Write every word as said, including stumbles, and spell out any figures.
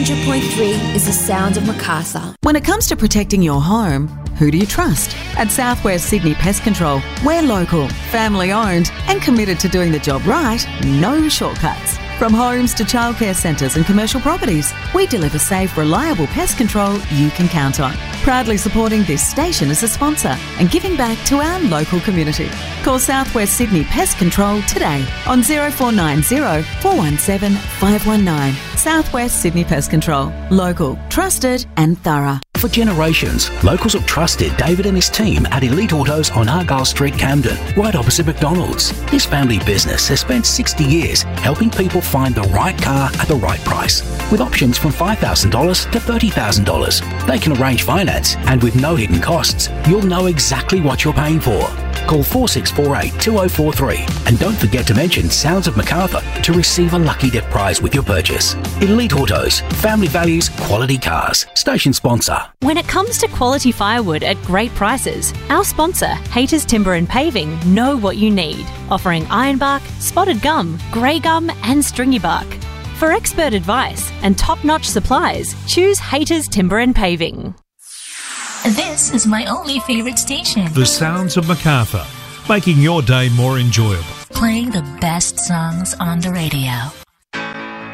hundred point three is the sound of Macarthur. When it comes to protecting your home, who do you trust? At Southwest Sydney Pest Control, we're local, family owned and committed to doing the job right, no shortcuts. From homes to childcare centres and commercial properties, we deliver safe, reliable pest control you can count on. Proudly supporting this station as a sponsor and giving back to our local community. Call Southwest Sydney Pest Control today on zero four nine zero, four one seven, five one nine. Southwest Sydney Pest Control. Local, trusted and thorough. For generations, locals have trusted David and his team at Elite Autos on Argyle Street, Camden, right opposite McDonald's. This family business has spent sixty years helping people find the right car at the right price, with options from five thousand dollars to thirty thousand dollars. They can arrange finance, and with no hidden costs, you'll know exactly what you're paying for. Call four six four eight, two oh four three and don't forget to mention Sounds of Macarthur to receive a lucky dip prize with your purchase. Elite Autos, family values, quality cars. Station sponsor. When it comes to quality firewood at great prices, our sponsor, Haters Timber and Paving, know what you need, offering ironbark, spotted gum, grey gum and stringy bark. For expert advice and top-notch supplies, choose Haters Timber and Paving. This is my only favourite station. The Sounds of Macarthur, making your day more enjoyable. Playing the best songs on the radio.